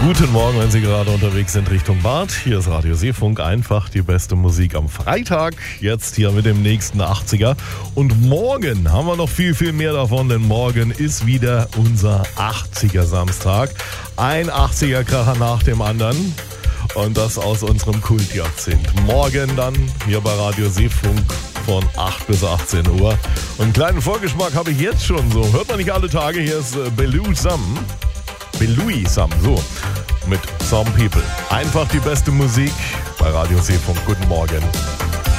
Guten Morgen, wenn Sie gerade unterwegs sind Richtung Bad. Hier ist Radio Seefunk, einfach die beste Musik am Freitag. Jetzt hier mit dem nächsten 80er. Und morgen haben wir noch viel, viel mehr davon, denn morgen ist wieder unser 80er Samstag. Ein 80er Kracher nach dem anderen. Und das aus unserem Kultjahrzehnt. Morgen dann hier bei Radio Seefunk von 8 bis 18 Uhr. Und einen kleinen Vorgeschmack habe ich jetzt schon so. Hört man nicht alle Tage, hier ist Belouis Sam, so, mit Some People. Einfach die beste Musik bei Radio Seefunk. Guten Morgen.